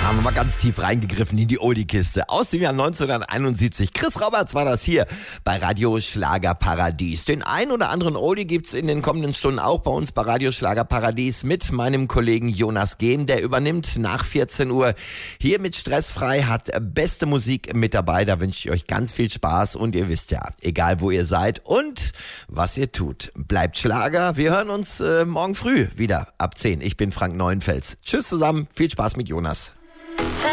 Haben wir mal ganz tief reingegriffen in die Oldie-Kiste. Aus dem Jahr 1971. Chris Roberts war das hier bei Radio Schlager Paradies. Den ein oder anderen Oldie gibt's in den kommenden Stunden auch bei uns bei Radio Schlager Paradies mit meinem Kollegen Jonas Gehm. Der übernimmt nach 14 Uhr hier mit Stressfrei, hat beste Musik mit dabei. Da wünsche ich euch ganz viel Spaß und ihr wisst ja, egal wo ihr seid und was ihr tut, bleibt Schlager. Wir hören uns morgen früh wieder ab 10. Ich bin Frank Neuenfels. Tschüss zusammen, viel Spaß mit Jonas.